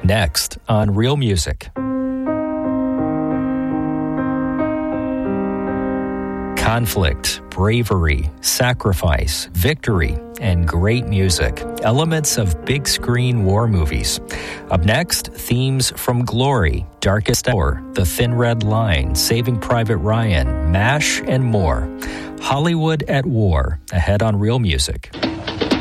Next on Real Music. Conflict, bravery, sacrifice, victory, and great music. Elements of big screen war movies. Up next, themes from Glory, Darkest Hour, The Thin Red Line, Saving Private Ryan, MASH, and more. Hollywood at War, ahead on Real Music.